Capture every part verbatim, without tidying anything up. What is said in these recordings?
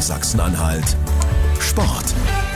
Sachsen-Anhalt Sport.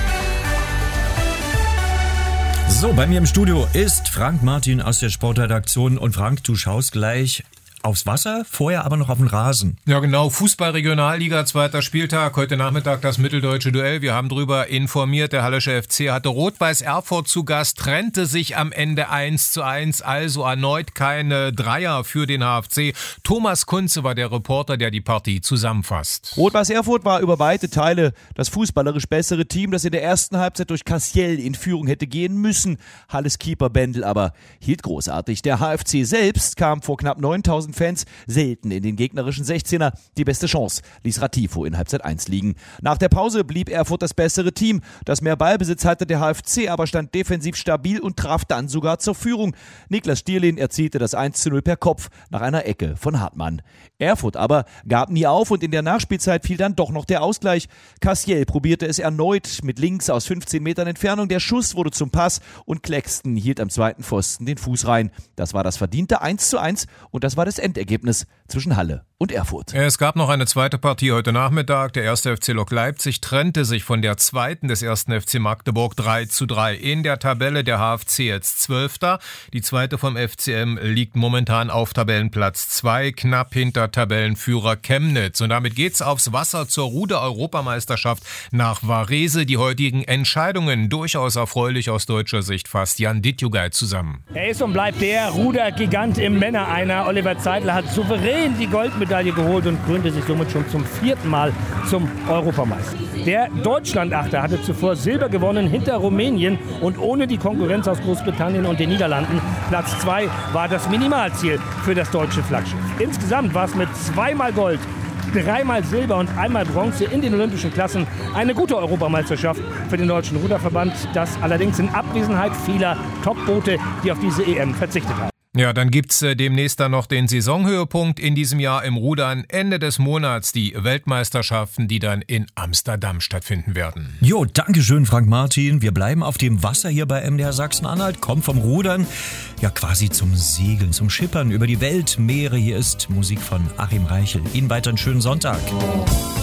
So, bei mir im Studio ist Frank Martin aus der Sportredaktion. Und Frank, du schaust gleich aufs Wasser, vorher aber noch auf den Rasen. Ja genau, Fußball-Regionalliga, zweiter Spieltag, heute Nachmittag das mitteldeutsche Duell. Wir haben darüber informiert, der Hallische F C hatte Rot-Weiß Erfurt zu Gast, trennte sich am Ende eins zu eins, also erneut keine Dreier für den H F C. Thomas Kunze war der Reporter, der die Partie zusammenfasst. Rot-Weiß Erfurt war über weite Teile das fußballerisch bessere Team, das in der ersten Halbzeit durch Cassiel in Führung hätte gehen müssen. Halles Keeper Bendel aber hielt großartig. Der H F C selbst kam vor knapp neuntausend Fans selten in den gegnerischen sechzehner. Die beste Chance ließ Ratifo in Halbzeit eins liegen. Nach der Pause blieb Erfurt das bessere Team. Das mehr Ballbesitz hatte der H F C, aber stand defensiv stabil und traf dann sogar zur Führung. Niklas Stierlin erzielte das eins zu null per Kopf nach einer Ecke von Hartmann. Erfurt aber gab nie auf und in der Nachspielzeit fiel dann doch noch der Ausgleich. Cassiel probierte es erneut mit links aus fünfzehn Metern Entfernung. Der Schuss wurde zum Pass und Claxton hielt am zweiten Pfosten den Fuß rein. Das war das verdiente eins zu eins und das war das Endergebnis zwischen Halle und Erfurt. Es gab noch eine zweite Partie heute Nachmittag. Der erste F C Lok Leipzig trennte sich von der zweiten des ersten F C Magdeburg drei zu drei. In der Tabelle der H F C jetzt Zwölfter. Die zweite vom F C M liegt momentan auf Tabellenplatz zwei, knapp hinter Tabellenführer Chemnitz. Und damit geht's aufs Wasser zur Ruder-Europameisterschaft nach Varese. Die heutigen Entscheidungen durchaus erfreulich aus deutscher Sicht, fasst Jan Dittjugay zusammen. Er ist und bleibt der Rudergigant im Männer-Einer. Oliver Zeidler hat souverän die Goldmedaille geholt und krönte sich somit schon zum vierten Mal zum Europameister. Der Deutschlandachter hatte zuvor Silber gewonnen hinter Rumänien und ohne die Konkurrenz aus Großbritannien und den Niederlanden. Platz zwei war das Minimalziel für das deutsche Flaggschiff. Insgesamt war es mit zweimal Gold, dreimal Silber und einmal Bronze in den olympischen Klassen eine gute Europameisterschaft für den Deutschen Ruderverband. Das allerdings in Abwesenheit vieler Top-Boote, die auf diese E M verzichtet haben. Ja, dann gibt's äh, demnächst dann noch den Saisonhöhepunkt in diesem Jahr im Rudern. Ende des Monats die Weltmeisterschaften, die dann in Amsterdam stattfinden werden. Jo, danke schön, Frank Martin. Wir bleiben auf dem Wasser hier bei M D R Sachsen-Anhalt, kommen vom Rudern ja quasi zum Segeln, zum Schippern über die Weltmeere. Hier ist Musik von Achim Reichel. Ihnen weiter einen schönen Sonntag.